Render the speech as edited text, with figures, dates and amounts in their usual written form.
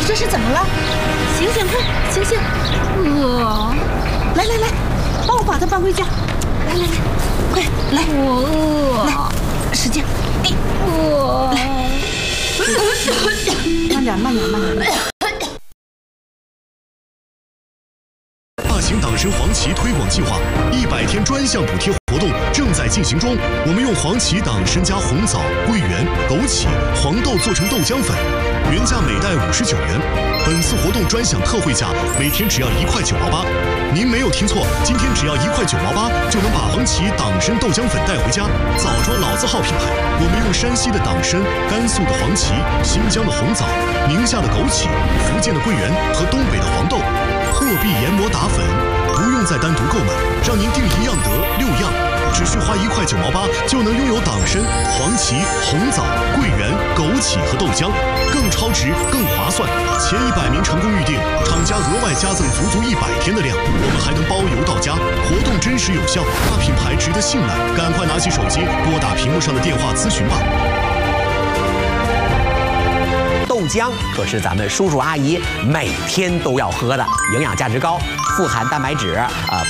这是怎么了？醒醒，快醒醒！来，帮我把它搬回家。来，快来！ 我饿。 来，使劲！哎，慢点。 大型党参黄芪推广计划100天专项补贴活动正在进行中。我们用黄芪、党参加红枣、桂圆、枸杞、黄豆做成豆浆粉，原价每袋59元。本次活动专享特惠价，每天只要1块9毛8。您没有听错，今天只要1块9毛8就能把黄芪、党参豆浆粉带回家。枣庄老字号品牌，我们用山西的党参、甘肃的黄芪、新疆的红枣、宁夏的枸杞、福建的桂圆和东北的黄豆，破壁研磨打粉，不用再单独购买，让您订1样得6样，只需花1块9毛8就能拥有党参、黄芪、红枣、桂圆、枸杞和豆浆，更超值、更划算。前100名成功预订，厂家额外加赠足100天的量，我们还能包邮到家。活动真实有效，大品牌值得信赖，赶快拿起手机拨打屏幕上的电话咨询吧。 豆浆可是咱们叔叔阿姨每天都要喝的，营养价值高，富含蛋白质